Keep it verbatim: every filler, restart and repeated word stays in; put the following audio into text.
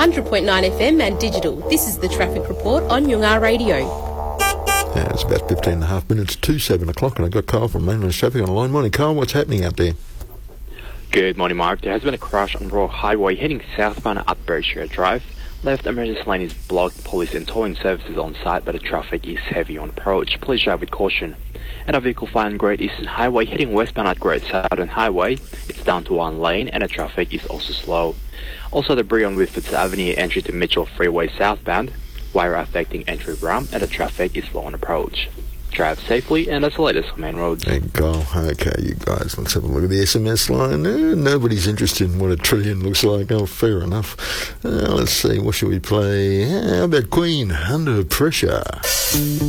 hundred point nine F M and digital. This is the Traffic Report on Yungar Radio. Yeah, it's about fifteen and a half minutes to seven o'clock, and I've got Carl from Mainland Traffic on the line. Morning, Carl. What's happening out there? Good morning, Mark. There has been a crash on Royal Highway heading southbound up Berkshire Drive. Left emergency lane is blocked. Police and towing services on site, but the traffic is heavy on approach. Please drive with caution. And a vehicle found Great Eastern Highway heading westbound at Great Southern Highway. It's down to one lane, and the traffic is also slow. Also, debris on Whitfords Avenue entry to Mitchell Freeway southbound. Wire affecting entry ramp, and the traffic is slow on approach. Drive safely, and that's the latest on main roads. Hey, Carl. Okay, you guys, let's have a look at the S M S line. Uh, nobody's interested in what a trillion looks like. Oh, fair enough. Uh, let's see, what should we play? How about Queen, Under Pressure?